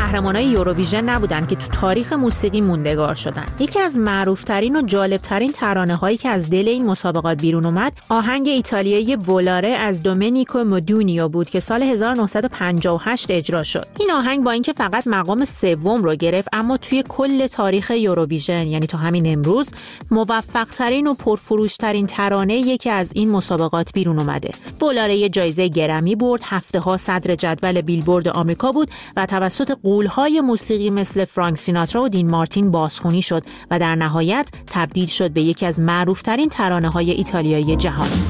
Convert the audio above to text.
قهرمانای یوروویژن نبودن که تو تاریخ موسیقی موندگار شدن. یکی از معروف‌ترین و جالب‌ترین ترانه‌هایی که از دل این مسابقات بیرون اومد، آهنگ ایتالیایی ولاره از دومنیکو مودونیو بود که سال 1958 اجرا شد. این آهنگ با اینکه فقط مقام سوم رو گرفت، اما توی کل تاریخ یوروویژن، یعنی تا همین امروز، موفق‌ترین و پرفروش‌ترین ترانه یکی از این مسابقات بیرون اومده. ولاره جایزه گرمی برد، هفته‌ها صدر جدول بیلبورد آمریکا بود و توسط غول‌های موسیقی مثل فرانک سیناترا و دین مارتین بازخوانی شد و در نهایت تبدیل شد به یکی از معروف‌ترین ترانه‌های ایتالیایی جهان.